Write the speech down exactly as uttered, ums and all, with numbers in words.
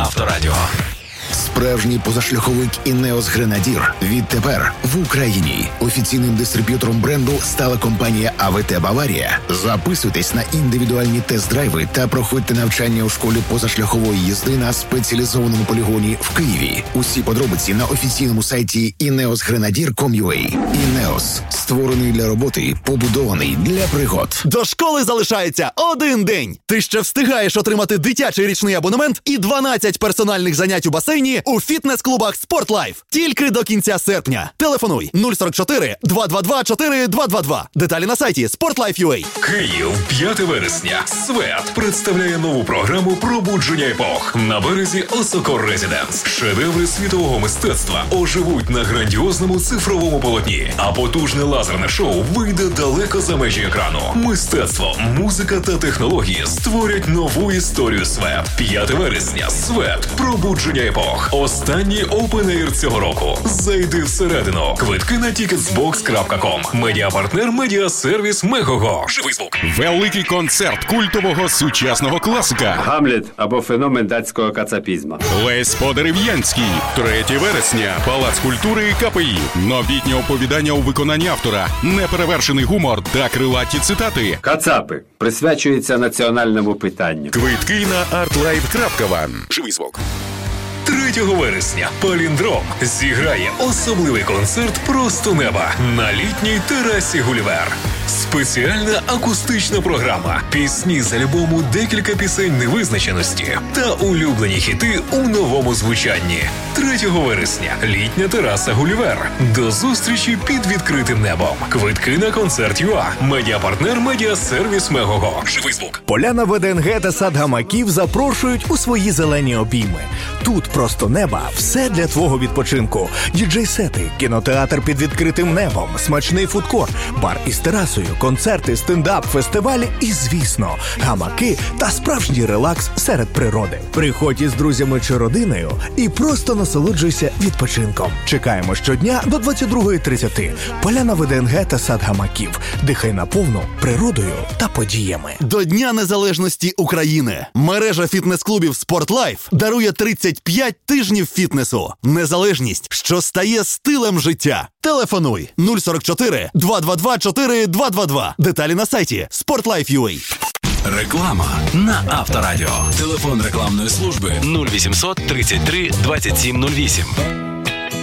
Авторадіо. Справжній позашляховик «Інеос Гренадір» відтепер в Україні. Офіційним дистриб'ютором бренду стала компанія АВТ Баварія. Записуйтесь на індивідуальні тест-драйви та проходьте навчання у школі позашляхової їзди на спеціалізованому полігоні в Києві. Усі подробиці на офіційному сайті інеос гренадір крапка ком крапка ю а. «Інеос» – створений для роботи, побудований для пригод. До школи залишається один день. Ти ще встигаєш отримати дитячий річний абонемент і дванадцять персональних занять у басейні у фітнес-клубах «Спортлайф». Тільки до кінця серпня. Телефонуй нуль сорок чотири два два два чотири два два два. Деталі на сайті спортлайф крапка ю а. Київ, п'яте вересня. Свет представляє нову програму «Пробудження епох» на березі Осокор Резиденс. Шедеври світового мистецтва оживуть на грандіозному цифровому полотні, а потужне лазерне шоу вийде далеко за межі екрану. Мистецтво, музика та технології створять нову історію Свет. п'яте вересня. Свет. Пробудження епох. Останній опен-ейр цього року. Зайди всередину. Квитки на тікетсбокс крапка ком. Медіапартнер медіасервіс Мегого. Живий звук. Великий концерт культового сучасного класика Гамлет або феномен датського кацапізму. Лесь Подерев'янський. третє вересня. Палац культури КПІ. Новітнє оповідання у виконанні автора. Неперевершений гумор та крилаті цитати. Кацапи. Присвячується національному питанню. Квитки на артлайв крапка ван. Живий звук. третього вересня Паліндром зіграє особливий концерт «Просто неба» на літній терасі Гулівер. Спеціальна акустична програма, пісні з альбому «Декілька пісень невизначеності» та улюблені хіти у новому звучанні. третього вересня літня тераса Гулівер. До зустрічі під відкритим небом. Квитки на концерт ю а. Медіапартнер медіасервіс Мегого. Живий звук. Поляна ВДНГ та сад гамаків запрошують у свої зелені обійми. Тут просто неба, все для твого відпочинку. Діджей-сети, кінотеатр під відкритим небом, смачний фудкорт, бар із терасою, концерти, стендап, фестивалі і, звісно, гамаки та справжній релакс серед природи. Приходь із друзями чи родиною і просто насолоджуйся відпочинком. Чекаємо щодня до двадцять другої тридцять. Поляна ВДНГ та сад гамаків. Дихай наповну природою та подіями. До Дня Незалежності України мережа фітнес-клубів «Спортлайф» дарує тридцять п'ять тижнів фітнесу. Незалежність, що стає стилем життя. Телефонуй нуль сорок чотири два два два чотири два два два. Деталі на сайті спортлайф крапка ю а. Реклама на Авторадіо. Телефон рекламної служби нуль вісімсот тридцять три двадцять сім нуль вісім.